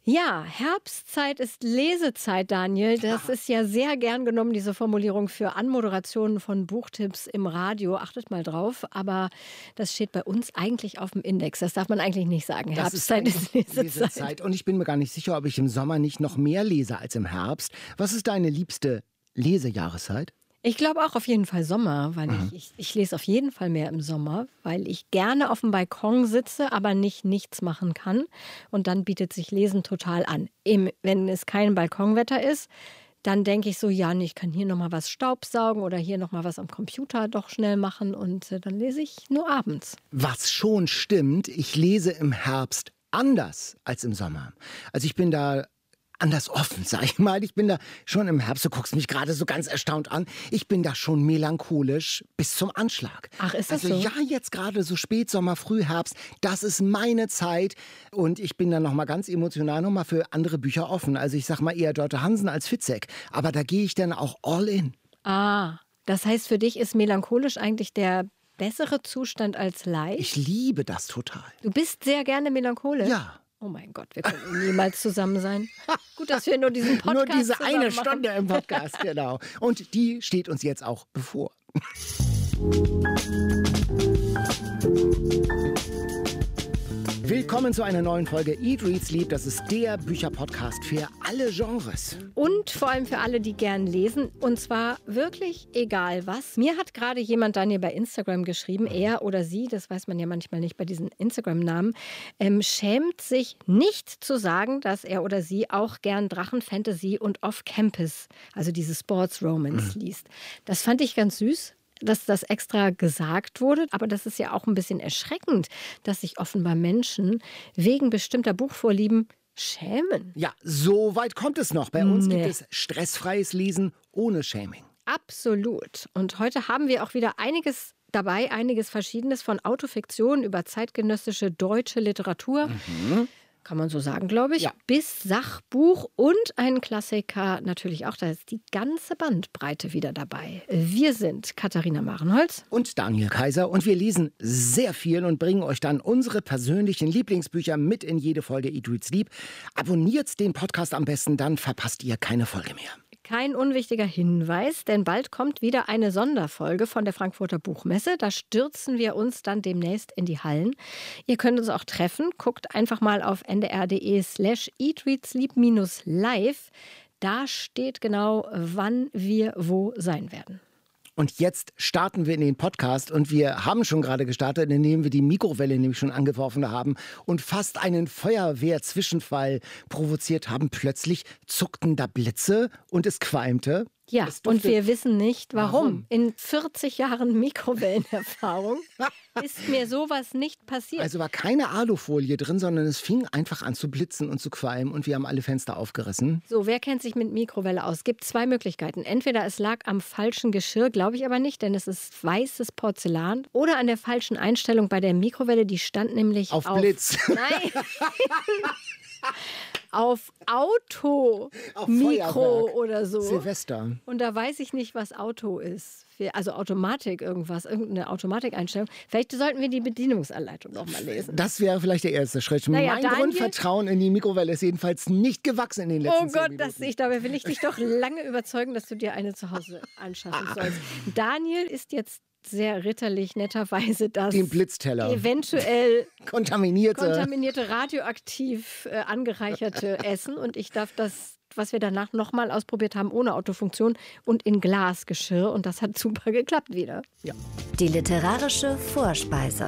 Ja, Herbstzeit ist Lesezeit, Daniel. Das ist ja sehr gern genommen, diese Formulierung für Anmoderationen von Buchtipps im Radio. Achtet mal drauf. Aber das steht bei uns eigentlich auf dem Index. Das darf man eigentlich nicht sagen. Herbstzeit ist Lesezeit. Und ich bin mir gar nicht sicher, ob ich im Sommer nicht noch mehr lese als im Herbst. Was ist deine liebste Lesejahreszeit? Ich glaube auch auf jeden Fall Sommer, weil ich lese auf jeden Fall mehr im Sommer, weil ich gerne auf dem Balkon sitze, aber nichts machen kann. Und dann bietet sich Lesen total an. Wenn es kein Balkonwetter ist, dann denke ich so, ja, ich kann hier nochmal was staubsaugen oder hier nochmal was am Computer doch schnell machen und dann lese ich nur abends. Was schon stimmt, ich lese im Herbst anders als im Sommer. Also ich bin da anders offen, sag ich mal. Ich bin da schon im Herbst, du guckst mich gerade so ganz erstaunt an, ich bin da schon melancholisch bis zum Anschlag. Ach, ist das so? Ja, jetzt gerade so Spätsommer, Frühherbst, das ist meine Zeit und ich bin dann nochmal ganz emotional nochmal für andere Bücher offen. Also ich sag mal eher Dörte Hansen als Fitzek, aber da gehe ich dann auch all in. Ah, das heißt, für dich ist melancholisch eigentlich der bessere Zustand als leicht? Ich liebe das total. Du bist sehr gerne melancholisch? Ja. Oh mein Gott, wir können niemals zusammen sein. Gut, dass wir nur diesen Podcast Nur diese eine machen. Stunde im Podcast, genau. Und die steht uns jetzt auch bevor. Willkommen zu einer neuen Folge Eat, Read, Sleep. Das ist der Bücherpodcast für alle Genres. Und vor allem für alle, die gern lesen. Und zwar wirklich egal was. Mir hat gerade jemand, Daniel, bei Instagram geschrieben, er oder sie, das weiß man ja manchmal nicht bei diesen Instagram-Namen, schämt sich nicht zu sagen, dass er oder sie auch gern Drachen, Fantasy und Off-Campus, also diese Sports-Romance liest. Das fand ich ganz süß, dass das extra gesagt wurde. Aber das ist ja auch ein bisschen erschreckend, dass sich offenbar Menschen wegen bestimmter Buchvorlieben schämen. Ja, so weit kommt es noch. Bei uns gibt es stressfreies Lesen ohne Shaming. Absolut. Und heute haben wir auch wieder einiges dabei, einiges Verschiedenes, von Autofiktion über zeitgenössische deutsche Literatur. Kann man so sagen, glaube ich, bis Sachbuch und ein Klassiker natürlich auch. Da ist die ganze Bandbreite wieder dabei. Wir sind Katharina Marenholz und Daniel Kaiser und wir lesen sehr viel und bringen euch dann unsere persönlichen Lieblingsbücher mit in jede Folge Eat, Read, Sleep. Abonniert den Podcast am besten, dann verpasst ihr keine Folge mehr. Kein unwichtiger Hinweis, denn bald kommt wieder eine Sonderfolge von der Frankfurter Buchmesse. Da stürzen wir uns dann demnächst in die Hallen. Ihr könnt uns auch treffen. Guckt einfach mal auf ndr.de/eatreadsleep-live. Da steht genau, wann wir wo sein werden. Und jetzt starten wir in den Podcast und wir haben schon gerade gestartet, indem wir die Mikrowelle nämlich schon angeworfen haben und fast einen Feuerwehrzwischenfall provoziert haben. Plötzlich zuckten da Blitze und es qualmte. Ja, und wir wissen nicht, warum. In 40 Jahren Mikrowellenerfahrung ist mir sowas nicht passiert. Also war keine Alufolie drin, sondern es fing einfach an zu blitzen und zu qualmen und wir haben alle Fenster aufgerissen. So, wer kennt sich mit Mikrowelle aus? Es gibt zwei Möglichkeiten. Entweder es lag am falschen Geschirr, glaube ich aber nicht, denn es ist weißes Porzellan. Oder an der falschen Einstellung bei der Mikrowelle, die stand nämlich auf Blitz. Nein. Auf Auto, auf Mikro oder so. Silvester. Und da weiß ich nicht, was Auto ist. Also Automatik irgendwas, irgendeine Automatikeinstellung. Vielleicht sollten wir die Bedienungsanleitung noch mal lesen. Das wäre vielleicht der erste Schritt. Mein Grundvertrauen in die Mikrowelle ist jedenfalls nicht gewachsen in den letzten 10 Minuten. Dabei will ich dich doch lange überzeugen, dass du dir eine zu Hause anschaffen sollst. Daniel ist jetzt sehr ritterlich, netterweise das den Blitzteller eventuell kontaminierte radioaktiv angereicherte Essen. Und ich darf das, was wir danach nochmal ausprobiert haben, ohne Autofunktion und in Glasgeschirr. Und das hat super geklappt wieder. Ja. Die literarische Vorspeise.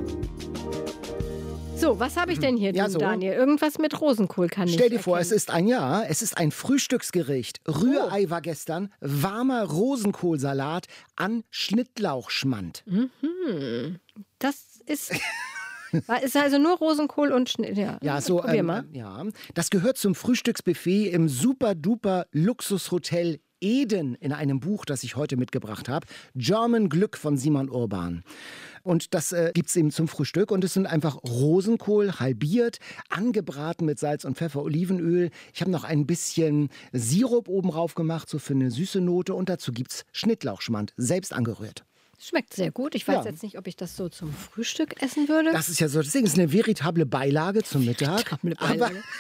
So, was habe ich denn hier, Daniel? Irgendwas mit Rosenkohl kann ich Stell dir vor, es ist ein Frühstücksgericht. Rührei war gestern, warmer Rosenkohlsalat an Schnittlauchschmand. Das ist also nur Rosenkohl und Schnitt. Probier mal. Das gehört zum Frühstücksbuffet im super-duper Luxushotel Eden in einem Buch, das ich heute mitgebracht habe. German Glück von Simon Urban. Und das gibt's eben zum Frühstück. Und es sind einfach Rosenkohl halbiert, angebraten mit Salz und Pfeffer, Olivenöl. Ich habe noch ein bisschen Sirup oben drauf gemacht, so für eine süße Note. Und dazu gibt's Schnittlauchschmand, selbst angerührt. Schmeckt sehr gut. Ich weiß jetzt nicht, ob ich das so zum Frühstück essen würde. Das ist ja so, deswegen ist es eine veritable Beilage zum Mittag. Beilage.